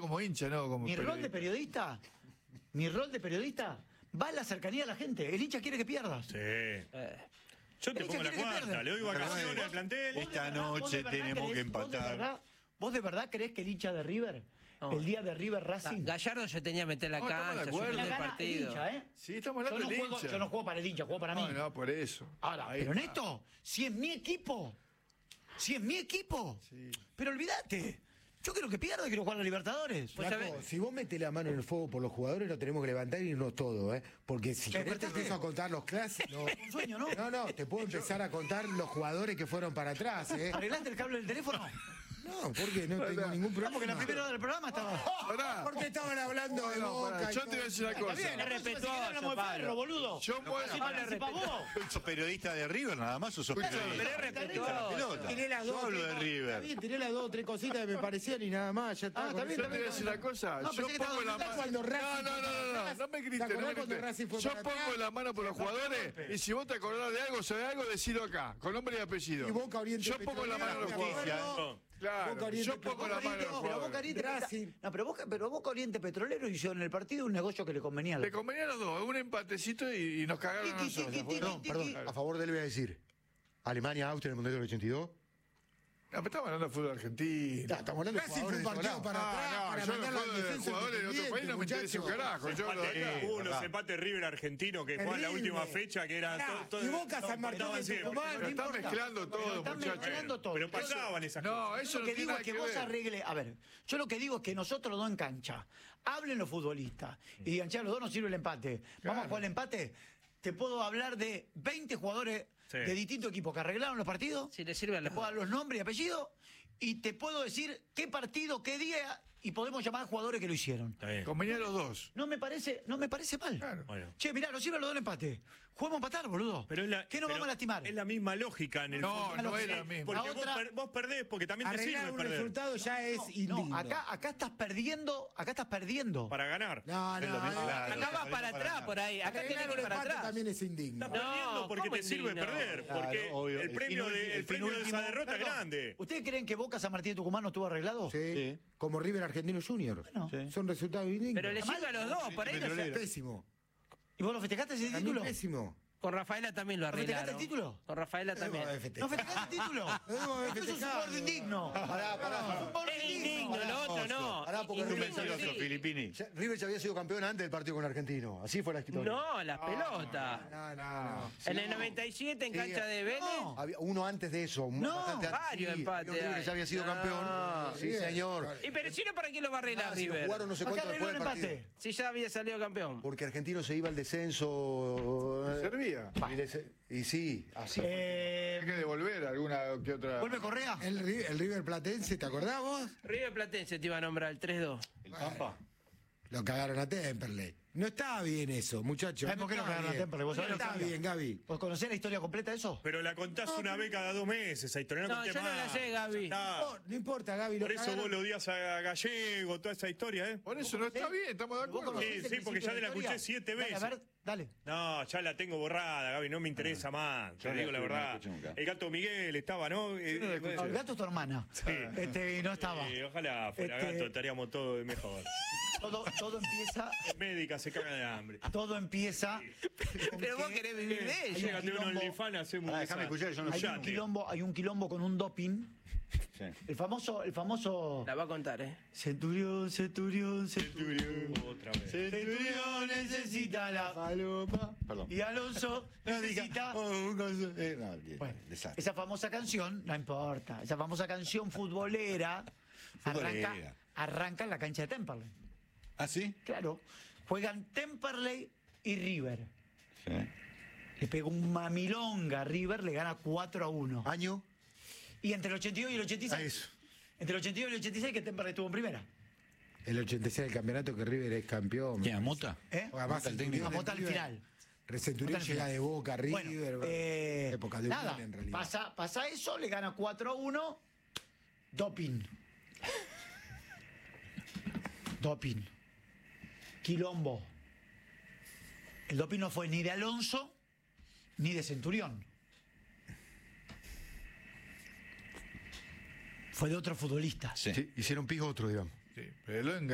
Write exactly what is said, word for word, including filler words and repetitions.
como hincha, no como Mi periodista. rol de periodista, mi rol de periodista va en la cercanía de la gente. El hincha quiere que pierdas. Sí. Eh. Yo te El pongo hincha la quiere que cuarta, pierda. le doy vacaciones al plantel. Esta ¿Vos de verdad- noche vos de verdad tenemos que creés- vos de empatar. verdad- ¿Vos de verdad creés que el hincha de River, No. el día de River Racing, Gallardo se tenía que meter en la No, estamos de cancha, acuerdo. suspender la el gana el partido. hincha, ¿eh? Sí, estamos Yo hablando no, del juego, hincha. yo no juego para el hincha, juego para mí. No, no, por eso. Ahora, Ahí pero está. Neto, si es mi equipo, si es mi equipo, Sí. pero olvídate, yo quiero que pierda, quiero jugar a la Libertadores. Pues, Flaco, ¿sabés? si vos metés la mano en el fuego por los jugadores, lo tenemos que levantar y irnos todos, ¿eh? Porque si querés te Despertate. empiezo a contar los clásicos. Un sueño, ¿no? No, no, te puedo empezar a contar los jugadores que fueron para atrás, ¿eh? ¿Arreglaste el cable del teléfono? No, porque no tengo ningún problema. Porque la primera hora del programa estaba... Pará. Porque estaban hablando de No, Boca pará, y yo todo. te voy a decir una Está bien, cosa. la próxima, si respetuoso, querés hablamos de Pablo. Ferro, boludo. Yo puedo... Si participás vos. ¿Sos periodista de River nada más o sos periodista? Pero es respetuoso. Pelota. Tiré las Yo dos, hablo tres de co- Está River. bien, tiré las dos o tres cositas que me parecían y nada más. Ya está. Ah, está con bien, eso. Yo te voy a decir una cosa. No, Yo pensé que pongo estaba- la ¿Te acordás mano. cuando No, Racing no, no, fue para no, no, atrás? no me ¿Te grites, no acordás me cuando grites. Racing fue Yo para pongo atrás? la mano por los jugadores y si vos te acordás de algo, sabés algo, decilo acá, con nombre y apellido. Y Boca Oriente Yo pongo la mano en los Petrolero, jugadores. justicia, Claro, Boca Oriente yo pongo la Petrolero, mano en los Pero Boca jugadores. Oriente, Racing. no, pero Boca, pero Boca Oriente Petrolero hizo en el partido un negocio que le convenía a Le los... convenía a los dos, un empatecito y, y nos cagaron a Tiki, tiki, nosotros. tiki. Perdón, perdón, a favor de él voy a decir. Alemania, Austria en el Mundial del ochenta y dos. No, pero estamos hablando de fútbol argentino. Ya, estamos hablando de Racing fue un jugadores partido para atrás, no, para yo no mandarlo al juego de defensa jugadores de otro país, no me interesa un carajo. Yo hablo de acá. Empate, hubo unos verdad. empates River argentino que juegan la Terrible. última fecha que era Pará, todo, todo y Boca San Martín estaban de siempre. Tucumán. Pero no están importa. mezclando todo, Pero están muchachos. mezclando todo. Pero pasaban esas No, cosas. eso Yo no lo que tiene digo nada es que que vos ver. arregle, a ver, yo lo que digo es que nosotros los dos en cancha, hablen los futbolistas y digan, che, a los dos nos sirve el empate, vamos a jugar el empate, te puedo hablar de veinte jugadores Sí. de distintos equipos que arreglaron los partidos, Si le sirve a te los puedo dar los nombres y apellidos y te puedo decir qué partido, qué día y podemos llamar a jugadores que lo hicieron. Está bien. Convenía a los dos. No me parece, no me parece mal. Claro. Bueno. Che, mirá, nos sirve los dos el empate. Juguemos a empatar, boludo. Pero es la, ¿Qué nos pero vamos a lastimar? Es la misma lógica en el No, fútbol. no es la Sí, misma. Porque La vos, otra- per- vos perdés porque también te Arreglar sirve un perder. resultado ya es indigno. No, acá, acá estás perdiendo, acá estás perdiendo. Para ganar. No, Es lo no, mismo, no. claro. Acá vas para atrás, por ahí. Acá Arreglar tenés que un ir para empate atrás. también es indigno. Estás perdiendo porque ¿cómo te sirve indigno? perder. Claro, Porque obvio. el El premio, de, el El premio de esa penúltimo- derrota es Perdón, grande. ¿Ustedes creen que Boca San Martín de Tucumán no estuvo arreglado? Sí. Sí. Como River Argentino Junior. Bueno. Sí. Son resultados indignos. Pero le sirve a los dos, por ahí no sé. Pésimo. ¿Y vos lo festejaste ese A mí título? pésimo. Con Rafaela también lo ¿No festejaste arreglaron. el título? Con Rafaela también. Debo de ¿No festejar. festejaste el título? Debo de Esto es un festejar. gordo indigno. Pará, pará. Un gordo Es indigno. indigno, lo otro no. Pará, porque Es un Indigno, mentiroso, sí. Filipini. Ya- River ya había sido campeón antes del partido con Argentino. Así fue la historia. No, las pelotas. No, no, no. En el noventa y siete en Sí. cancha de Vélez. No. Había uno antes de eso. un- No, bastante antes. varios Sí, empates River hay. ya había sido No. campeón. Sí, señor. Y pero si no, ¿para qué lo va a arreglar Ah, si lo River? jugaron no sé ¿Para qué cuánto arregló después el del partido. empate? Si ya había salido campeón. Porque Argentino se iba al descenso. eh, Servía. Y, le- y sí, así. Eh, Hay que devolver alguna que otra. ¿Vuelve Correa? El, Ri- el River Platense, ¿te acordás vos? River Platense te iba a nombrar el tres dos. El Pampa. Lo cagaron a Temperley. No está bien eso, muchachos. ¿Sabés por qué lo está cagaron a bien. Temperley? ¿Vos No sabés lo está que- bien, Gaby. ¿Vos conocés la historia completa de eso? Pero la contás una vez cada dos meses, esa historia. No, No, contés yo no la más. sé, Gaby. Ya está. No, no importa, Gaby. Lo Por eso cagaron. vos lo odias a Gallego, toda esa historia, ¿eh? Por eso no está bien, estamos de ¿Vos acuerdo. conocés Sí, el sí, porque principio ya de te la historia? escuché siete Dale, veces. a ver, dale. No, ya la tengo borrada, Gaby, no me interesa más. Te Yo la digo la escuché, no la verdad. escuché nunca. El gato Miguel estaba, ¿no? Eh, no la escuché. No, el gato es tu hermana. Este, y no estaba. eh, ojalá fuera Este- gato, estaríamos todos mejor. Todo, todo empieza, Médica se caga de hambre. todo empieza. con Pero vos que querés vivir de hay un ella. Llegate uno quilombo- OnlyFans, hacemos Ah, un déjame desastre. escuchar, yo no Hay sé. un Yate. quilombo, hay un quilombo con un doping. Sí. El famoso, el famoso La va a contar, ¿eh? Centurión, Centurión, Centurión. Otra vez. Centurión necesita la falopa. Perdón. Y Alonso necesita. Oh, un conso- eh, no, bien, Bueno, desastre. esa famosa canción, no importa, esa famosa canción futbolera, Futbolera. Arranca, arranca en la cancha de Temperley. ¿Ah, sí? Claro, juegan Temperley y River. Sí. Le pegó un mamilonga a River, le gana cuatro a uno. Año. Y entre el ochenta y dos y el ochenta y seis. Ah, eso. Entre el ochenta y dos y el ochenta y seis que Temperley estuvo en primera. El ochenta y seis del campeonato que River es campeón. ¿Quién, Mota? ¿Eh? Además, el técnico. A Mota al River- final. Centurión Mota al llega final. de Boca, River. Bueno, eh, época de nada, Unión, en realidad. pasa, pasa eso, le gana cuatro a uno. Doping. Doping. Quilombo. El doping no fue ni de Alonso ni de Centurión. Fue de otro futbolista. Sí. Sí, hicieron pis otro, digamos. Sí, pero lo